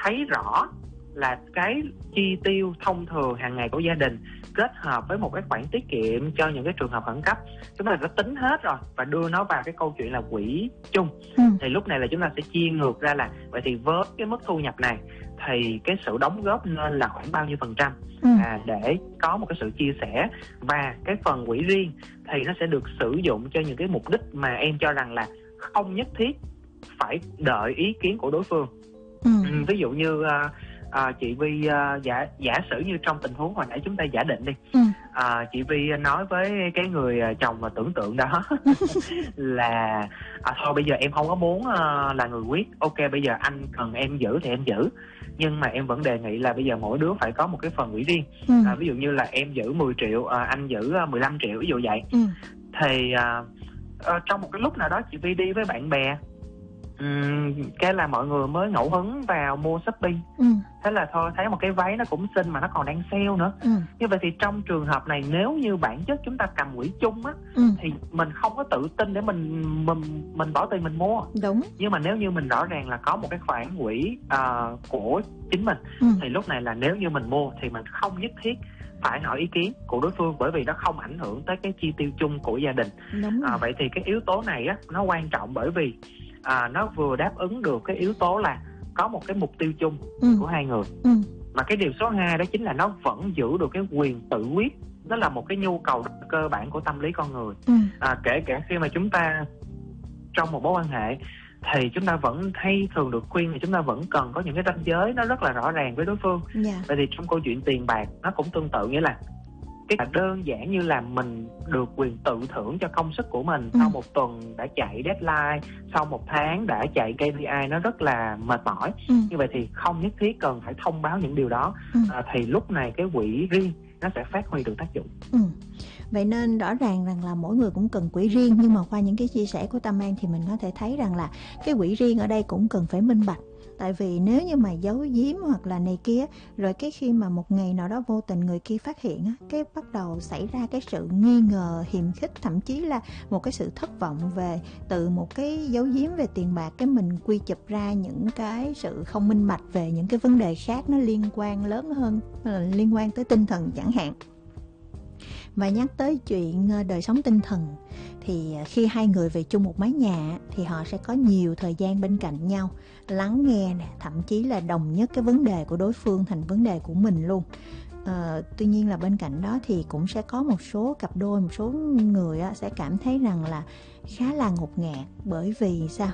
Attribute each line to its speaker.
Speaker 1: thấy rõ là cái chi tiêu thông thường hàng ngày của gia đình kết hợp với một cái khoản tiết kiệm cho những cái trường hợp khẩn cấp, chúng ta đã tính hết rồi và đưa nó vào cái câu chuyện là quỹ chung. Thì lúc này là chúng ta sẽ chia ngược ra là vậy thì với cái mức thu nhập này thì cái sự đóng góp nên là khoảng bao nhiêu %, để có một cái sự chia sẻ, và cái phần quỹ riêng thì nó sẽ được sử dụng cho những cái mục đích mà em cho rằng là không nhất thiết phải đợi ý kiến của đối phương. Ví dụ như chị Vi giả sử như trong tình huống hồi nãy chúng ta giả định đi, chị Vi nói với cái người chồng mà tưởng tượng đó là thôi bây giờ em không có muốn là người quyết, ok bây giờ anh cần em giữ thì em giữ, nhưng mà em vẫn đề nghị là bây giờ mỗi đứa phải có một cái phần quỹ riêng. Ví dụ như là em giữ 10 triệu, anh giữ 15 triệu, ví dụ vậy. Thì trong một cái lúc nào đó chị Vi đi với bạn bè, cái là mọi người mới ngẫu hứng vào mua shopping. Thế là thôi thấy một cái váy nó cũng xinh mà nó còn đang sale nữa. Như vậy thì trong trường hợp này nếu như bản chất chúng ta cầm quỹ chung á, thì mình không có tự tin để mình bỏ tiền mình mua.
Speaker 2: Đúng.
Speaker 1: Nhưng mà nếu như mình rõ ràng là có một cái khoản quỹ của chính mình, thì lúc này là nếu như mình mua thì mình không nhất thiết phải hỏi ý kiến của đối phương, bởi vì nó không ảnh hưởng tới cái chi tiêu chung của gia đình. Vậy thì cái yếu tố này á nó quan trọng, bởi vì nó vừa đáp ứng được cái yếu tố là có một cái mục tiêu chung của hai người, mà cái điều số 2 đó chính là nó vẫn giữ được cái quyền tự quyết. Đó là một cái nhu cầu cơ bản của tâm lý con người. Kể cả khi mà chúng ta trong một mối quan hệ thì chúng ta vẫn hay thường được khuyên là chúng ta vẫn cần có những cái ranh giới nó rất là rõ ràng với đối phương. Vậy thì trong câu chuyện tiền bạc nó cũng tương tự, nghĩa là cái đơn giản như là mình được quyền tự thưởng cho công sức của mình. Sau một tuần đã chạy deadline, sau một tháng đã chạy KPI, nó rất là mệt mỏi. Như vậy thì không nhất thiết cần phải thông báo những điều đó. Thì lúc này cái quỹ riêng nó sẽ phát huy được tác dụng.
Speaker 2: Vậy nên rõ ràng rằng là mỗi người cũng cần quỹ riêng, nhưng mà qua những cái chia sẻ của Tâm An thì mình có thể thấy rằng là cái quỹ riêng ở đây cũng cần phải minh bạch. Tại vì nếu như mà giấu giếm hoặc là này kia, rồi cái khi mà một ngày nào đó vô tình người kia phát hiện, cái bắt đầu xảy ra cái sự nghi ngờ, hiềm khích, thậm chí là một cái sự thất vọng về từ một cái giấu giếm về tiền bạc, cái mình quy chụp ra những cái sự không minh bạch về những cái vấn đề khác nó liên quan lớn hơn, liên quan tới tinh thần chẳng hạn. Và nhắc tới chuyện đời sống tinh thần thì khi hai người về chung một mái nhà thì họ sẽ có nhiều thời gian bên cạnh nhau, lắng nghe nè, thậm chí là đồng nhất cái vấn đề của đối phương thành vấn đề của mình luôn. Tuy nhiên là bên cạnh đó thì cũng sẽ có một số cặp đôi, một số người sẽ cảm thấy rằng là khá là ngột ngạt, bởi vì sao?